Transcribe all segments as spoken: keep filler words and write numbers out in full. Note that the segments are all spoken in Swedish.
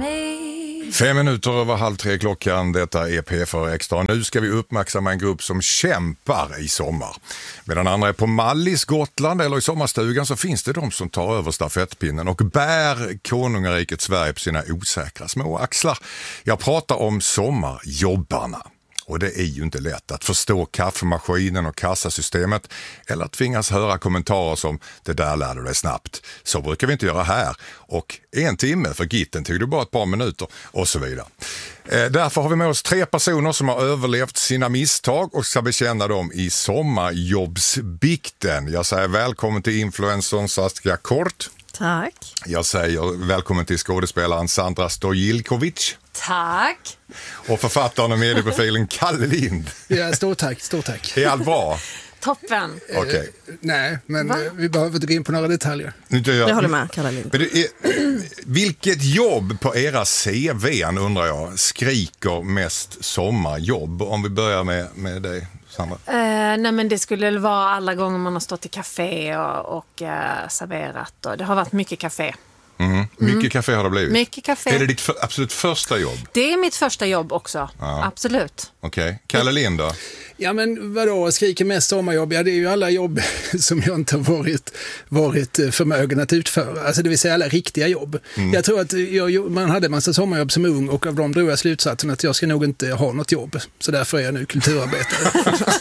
me. Fem minuter över halv tre klockan, detta är P fyra Extra. Nu ska vi uppmärksamma en grupp som kämpar i sommar. Medan andra är på Mallis, Gotland eller i sommarstugan så finns det de som tar över stafettpinnen och bär konungariket Sverige på sina osäkra små axlar. Jag pratar om sommarjobbarna. Och det är ju inte lätt att förstå kaffemaskinen och kassasystemet eller att tvingas höra kommentarer som det där lär du dig snabbt. Så brukar vi inte göra här. Och en timme för gitten tog det bara ett par minuter och så vidare. Eh, därför har vi med oss tre personer som har överlevt sina misstag och ska bekänna dem i sommarjobbsbikten. Jag säger välkommen till influencern Saskia Kort. Tack. Jag säger välkommen till skådespelaren Sandra Stojilkovic. Tack. Och författaren och medieprofilen Kalle Lind. Ja, stort tack, stort tack. Är allt bra? Toppen. Okej. Okay. Eh, nej, men Va? vi behöver inte gå in på några detaljer. Jag, jag håller med, Kalle Lind. Men det är, vilket jobb på era C V:n undrar jag skriker mest sommarjobb? Om vi börjar med, med dig, Sandra. Uh, nej men det skulle vara alla gånger man har stått i café och, och uh, serverat. Och det har varit mycket café. Mm. Mycket mm. café har det blivit. Mycket café. Är det ditt för, absolut första jobb? Det är mitt första jobb också, ja. Absolut. Okej, okay. Kalle Lind då? Ja men vadå, skriker mest sommarjobb? Ja det är ju alla jobb som jag inte har varit, varit förmögen att utföra. Alltså det vill säga alla riktiga jobb. Mm. Jag tror att jag, man hade en massa sommarjobb som ung och av dem drog jag slutsatsen att jag ska nog inte ha något jobb. Så därför är jag nu kulturarbetare.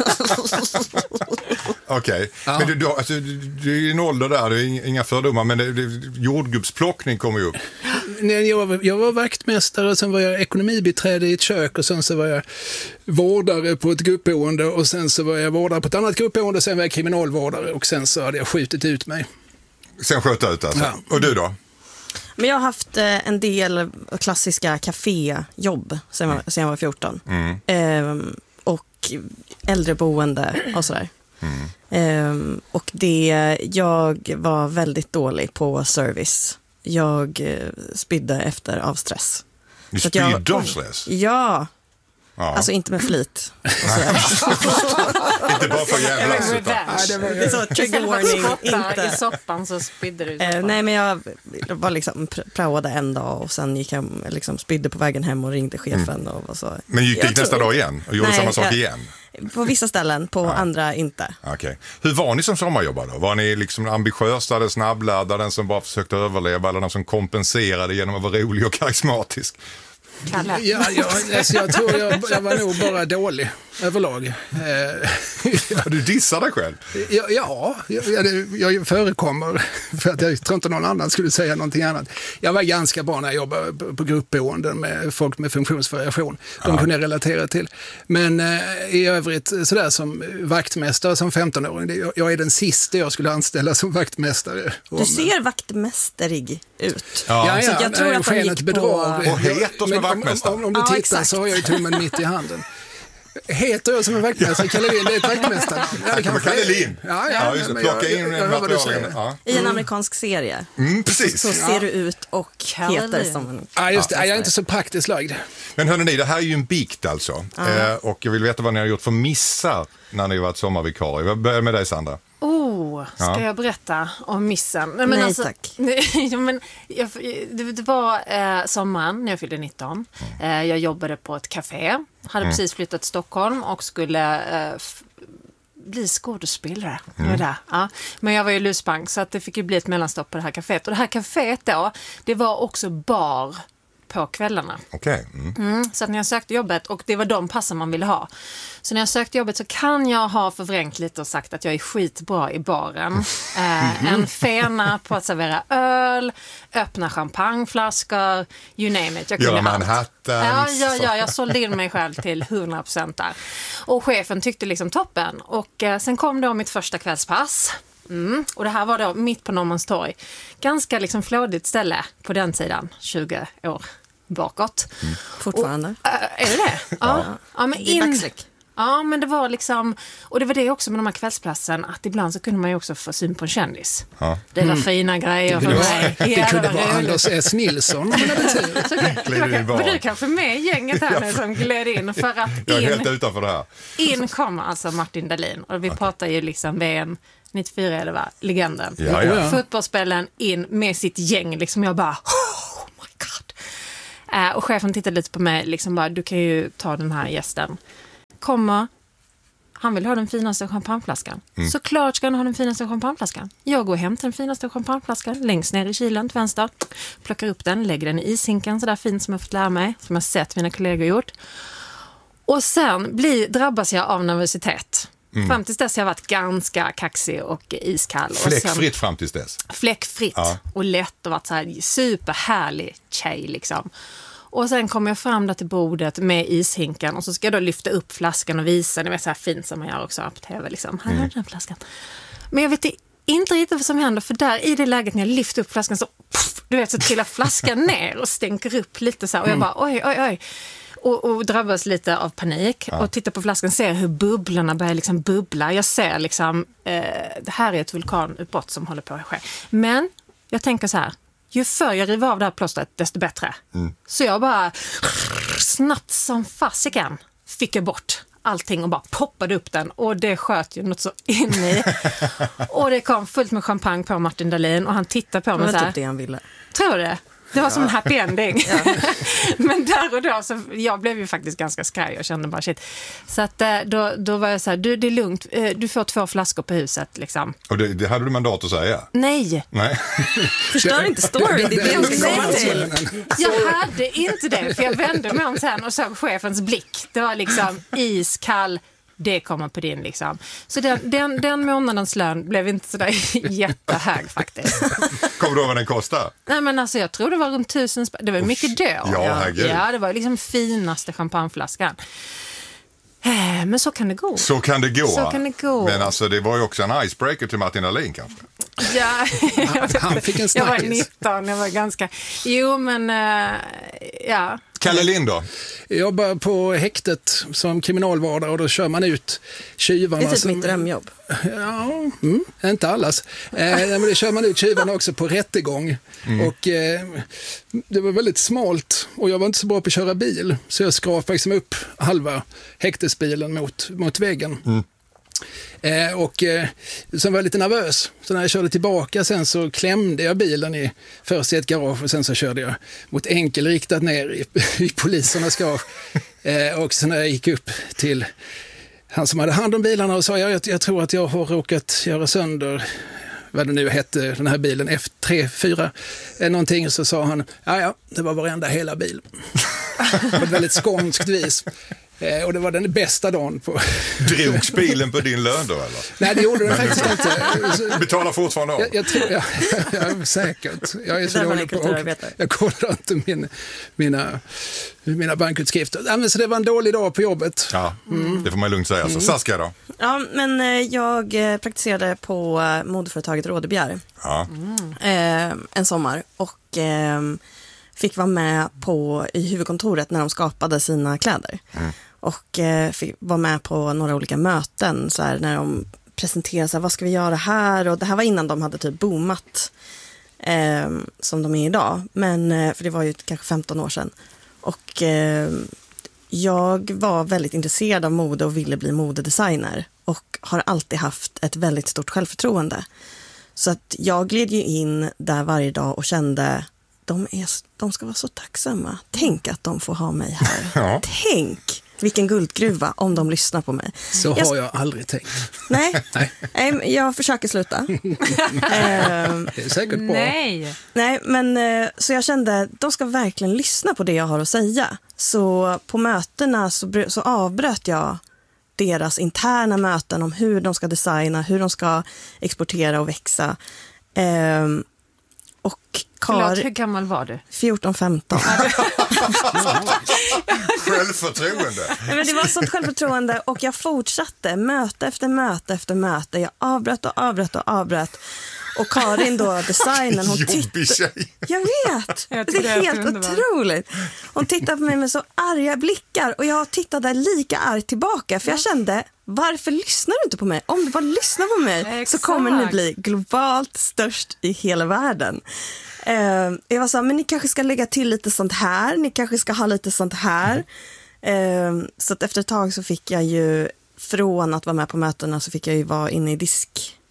Okej, okay. Ja. Men du, du, alltså, du är i en ålder där, du är inga fördomar, men det, det, jordgubbsplockning kommer ju upp. Nej, jag, var, jag var vaktmästare, sen var jag ekonomibiträde i ett kök och sen så var jag vårdare på ett gruppboende och sen så var jag vårdare på ett annat gruppboende och sen var jag kriminalvårdare och sen så hade jag skjutit ut mig. Sen sköt ut alltså? Ja. Och du då? Men jag har haft eh, en del klassiska kaféjobb sen, mm. sen jag var fjorton. Mm. Ehm, och äldreboende och sådär. Mm. Ehm, och det, jag var väldigt dålig på service. Jag eh, spydde efter av stress. Du spydde av stress? Ja. Ja. Alltså inte med flit. Inte bara för jävla. Det är så trigger warning. Inte. I soppan så spydde du i eh, Nej men jag var liksom praoade en dag och sen gick jag liksom spydde på vägen hem och ringde chefen mm. och så. Men gick det nästa dag igen och gjorde nej, samma sak jag, igen? På vissa ställen, på ja. andra inte. Okej. Okay. Hur var ni som sommarjobbare då? Var ni liksom ambitiösa, den snabbladdade, den som bara försökte överleva eller den som kompenserade genom att vara rolig och karismatisk? Kalle. Ja, ja, alltså jag tror jag, jag var nog bara dålig överlag. Ja, du dissar dig själv? Ja, ja jag, jag förekommer för att jag tror inte någon annan skulle säga någonting annat. Jag var ganska bra när jag jobbade på gruppboenden med folk med funktionsvariation. De kunde jag relatera till. Men eh, i övrigt sådär som vaktmästare som femton-åring, jag, jag är den sista jag skulle anställa som vaktmästare. Du ser vaktmästerig ut. Ja, ja, så ja jag tror att han gick på... Och heter som en vaktmästare. Om, om, om du ja, tittar exakt. så har jag ju tummen mitt i handen. Heter jag som en vaktmästare? Kalle Lind är ett vaktmästare. Ja, Kalle Lind. Ja, ja, ja, just det. Plocka in materialen. Ja. I en amerikansk serie. Mm, precis. Så ser ja. du ut och heter som en... Ja, just det. Jag är inte så praktiskt lagd. Men hörni, det här är ju en bikt alltså. Eh, och jag vill veta vad ni har gjort för missar när ni har varit sommarvikarie. Jag börjar med dig, Sandra. Oh, ska ja. jag berätta om missen? Nej, men nej alltså, tack. ja, men jag, det, det var eh, sommaren när jag fyllde nitton. Mm. Eh, jag jobbade på ett café. Hade mm. precis flyttat till Stockholm och skulle eh, f- bli skådespelare. Mm. Det ja. Men jag var ju lusbank så att det fick ju bli ett mellanstopp på det här caféet. Och det här caféet då, det var också bar på kvällarna. Okej. Okay. Mm. Mm, så att när jag sökte jobbet, och det var de passen man ville ha. Så när jag sökte jobbet så kan jag ha förvrängt lite och sagt att jag är skitbra i baren. Eh, en fena på att servera öl, öppna champagneflaskor, you name it. Jag Göra Manhattan. Ja, ja, ja, jag sålde in mig själv till hundra procent där. Och chefen tyckte liksom toppen. Och eh, sen kom då mitt första kvällspass. Mm. Och det här var då mitt på Norrmalmstorg. Ganska liksom flådigt ställe på den tiden, tjugo år bakåt. Mm. Fortfarande. Och, äh, är det det? Ja. ja. ja men det är backslick. Ja, men det var liksom, och det var det också med de här kvällsplatsen, att ibland så kunde man ju också få syn på en kändis. Ja. Det var mm. fina grejer för mig. Det, det kunde vara Anders S. Nilsson. Men du kanske med i gänget här nu som gled in för att in, jag är helt utanför det här. In kom alltså Martin Dahlin, och vi okay. pratar ju liksom V M nittiofyra eller vad, legenden. Ja, ja. Fotbollsspelaren in med sitt gäng, liksom jag bara, oh my god. Eh, och chefen tittade lite på mig, liksom bara, du kan ju ta den här gästen. Kommer, han vill ha den finaste champagneflaskan. Mm. Såklart ska han ha den finaste champagneflaskan. Jag går hem till den finaste champagneflaskan, längst ner i kylen till vänster, plockar upp den, lägger den i ishinken så där fint som jag fått lära mig, som jag sett mina kollegor gjort. Och sen blir, drabbas jag av nervositet. Mm. Fram tills dess har jag varit ganska kaxig och iskall. Fläckfritt och sen, fram tills dess? Fläckfritt ja. Och lätt och varit så här superhärlig tjej liksom. Och sen kommer jag fram där till bordet med ishinken och så ska jag då lyfta upp flaskan och visa, det är så här fint som man gör också på tv liksom. Här är den flaskan. Men jag vet inte riktigt vad som händer, för där i det läget när jag lyfter upp flaskan så puff, du vet så trillar flaskan ner och stänker upp lite så här, och jag bara oj oj oj. Och, och drabbas lite av panik ja. Och tittar på flaskan, ser hur bubblorna börjar liksom bubbla. Jag ser liksom, eh, det här är ett vulkanutbrott som håller på att ske. Men jag tänker så här, ju förr jag river av det här plåstret, desto bättre. Mm. Så jag bara snabbt som fasiken fick jag bort allting och bara poppade upp den. Och det sköt ju något så in i. Och det kom fullt med champagne på Martin Dahlin och han tittade på mig så här. Det var typ det han ville. Tror du det? Det var ja. Som en happy ending. Ja. Men där och då, så jag blev ju faktiskt ganska skraj och kände bara shit. Så att då, då var jag så här, du, det är lugnt, du får två flaskor på huset liksom. Och det, det hade du mandat att säga? Nej. Nej. Förstör inte story, det är det jag ska komma till. Jag hade inte det, för jag vände mig om sen och såg chefens blick. Det var liksom iskall. Det kommer på din liksom. Så den, den, den månadens lön blev inte sådär jättehög faktiskt. Kommer du ihåg vad den kostade? Nej men alltså jag tror det var runt tusen spänn. Det var mycket då. Ja, herregud. Ja, det var liksom finaste champagneflaskan. Men så kan det gå. Så kan det gå. Så kan det gå. Men alltså det var ju också en icebreaker till Martin Dahlin kanske. Ja, han fick en snackis. Jag var nitton, jag var ganska... Jo, men uh, ja. Kalle Lind då? Jag jobbar på häktet som kriminalvårdare och då kör man ut tjuvarna. Det är typ som... mitt drömjobb. Ja, mm, inte allas. Eh, men det kör man ut tjuvarna också på rättegång. Mm. Och eh, det var väldigt smalt och jag var inte så bra på att köra bil. Så jag skrapade liksom upp halva häktesbilen mot, mot väggen. Mm. Eh, och eh, sen var jag lite nervös. Så när jag körde tillbaka sen så klämde jag bilen i, först i ett garage och sen så körde jag mot enkelriktat ner i, i polisernas garage. Eh, och sen när jag gick upp till han som hade hand om bilarna och sa jag, jag tror att jag har råkat göra sönder vad det nu hette, den här bilen F tre fyra eh, någonting, så sa han, ja ja, det var varenda hela bil. På ett väldigt skånskt vis. Eh, och det var den bästa dagen på... Drogs bilen på din lön då eller? Nej, det gjorde den faktiskt inte. Betalar fortfarande av? Jag, jag tror, ja, ja, säkert. Jag är så dålig på och jag kollar inte min, mina, mina bankutskrifter. Ja, men så det var en dålig dag på jobbet. Ja, mm. Det får man lugnt säga. Så Saskia då? Ja, men jag praktiserade på modeföretaget Rådebjer ja. mm. eh, en sommar och eh, fick vara med på i huvudkontoret när de skapade sina kläder. Mm. Och eh, fick vara med på några olika möten så här, när de presenterade så här, vad ska vi göra här? Och det här var innan de hade typ boomat eh, som de är idag. Men, eh, för det var ju kanske femton år sedan. Och eh, jag var väldigt intresserad av mode och ville bli modedesigner. Och har alltid haft ett väldigt stort självförtroende. Så att jag gled ju in där varje dag och kände de, är, de ska vara så tacksamma. Tänk att de får ha mig här. Ja. Tänk vilken guldgruva om de lyssnar på mig. Så jag, har jag aldrig tänkt. Nej, nej. Jag försöker sluta. Det är säkert bra. Nej. Nej, men så jag kände de ska verkligen lyssna på det jag har att säga. Så på mötena så, så avbröt jag deras interna möten om hur de ska designa, hur de ska exportera och växa. Ehm, och Kar... Förlåt, hur gammal var du? fjorton femton. Självförtroende. Men det var sånt självförtroende och jag fortsatte möte efter möte efter möte. Jag avbröt och avbröt och avbröt. Och Karin då, designern, hon tittade... Jag vet, jag det är helt underbar. Otroligt. Hon tittade på mig med så arga blickar och jag tittade lika arg tillbaka för jag kände, varför lyssnar du inte på mig? Om du bara lyssnar på mig Exakt. Så kommer ni bli globalt störst i hela världen. Uh, jag var så här, men ni kanske ska lägga till lite sånt här, ni kanske ska ha lite sånt här. Uh, så att efter ett tag så fick jag ju, från att vara med på mötena så fick jag ju vara inne i disk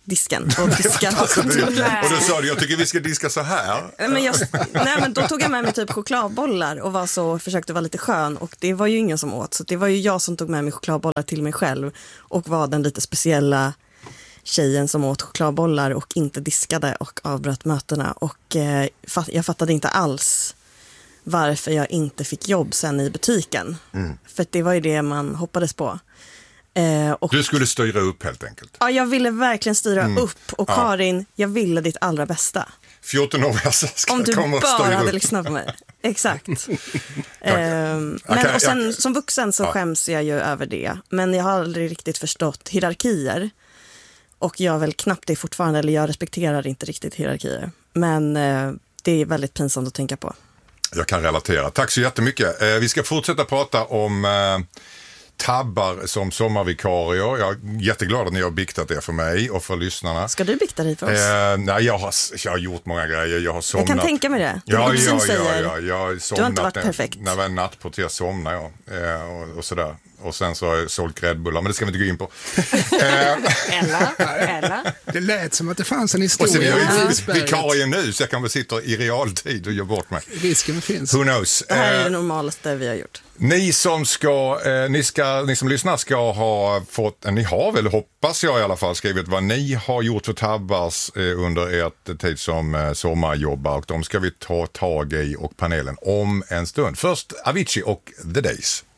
disken och diska. Alltså, det, och då sa du, jag tycker vi ska diska så här. Men jag, nej, men då tog jag med mig typ chokladbollar och var så, försökte vara lite skön. Och det var ju ingen som åt. Så det var ju jag som tog med mig chokladbollar till mig själv. Och var den lite speciella tjejen som åt chokladbollar och inte diskade och avbröt mötena. Och eh, jag fattade inte alls varför jag inte fick jobb sen i butiken. Mm. För det var ju det man hoppades på. Eh, och, du skulle styra upp helt enkelt. Ja, jag ville verkligen styra mm. upp. Och ja. Karin, jag ville ditt allra bästa. fjorton-åriga ska om du komma bara hade upp. lyssnat på mig. Exakt. eh, men okay, och sen jag, som vuxen så ja. skäms jag ju över det. Men jag har aldrig riktigt förstått hierarkier. Och jag väl knappt det fortfarande, eller jag respekterar inte riktigt hierarkier. Men eh, det är väldigt pinsamt att tänka på. Jag kan relatera. Tack så jättemycket. Eh, vi ska fortsätta prata om eh, tabbar som sommarvikarier. Jag är jätteglad att ni har biktat det för mig och för lyssnarna. Ska du bikta dig för oss? Eh, nej, jag har, jag har gjort många grejer. Jag har somnat. Jag kan tänka mig det. Det ja, ja, ja, säger. ja, jag har somnat. Du har inte varit perfekt. När det var en natt på till jag somnade, ja. Eh, och, och sådär. Och sen så har jag sålt Red Bullar, men det ska vi inte gå in på. eller, eller? Det lät som att det fanns en historia. Och sen är jag vikarie nu, så jag kan väl sitta i realtid och göra bort mig. Risken finns. Who knows? Det här är det normalaste vi har gjort. Ni som ska, eh, ni ska, ni som lyssnar ska ha fått, eh, ni har väl, hoppas jag i alla fall, skrivit vad ni har gjort för tabbars eh, under ert tid som eh, sommarjobbar, och de ska vi ta tag i och panelen om en stund. Först Avicii och The Days.